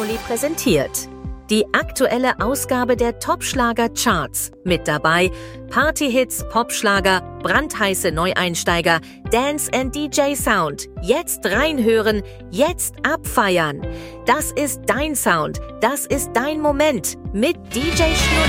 Schnulli präsentiert die aktuelle Ausgabe der Top-Schlager-Charts. Mit dabei Partyhits, Popschlager, brandheiße Neueinsteiger, Dance and DJ Sound. Jetzt reinhören, jetzt abfeiern. Das ist dein Sound, das ist dein Moment mit DJ Schnulli.